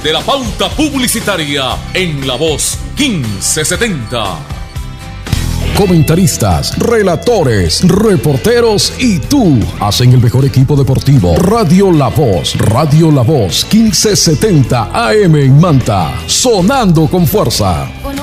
de la pauta publicitaria en La Voz 1570. Comentaristas, relatores, reporteros y tú hacen el mejor equipo deportivo. Radio La Voz 1570 AM en Manta, sonando con fuerza.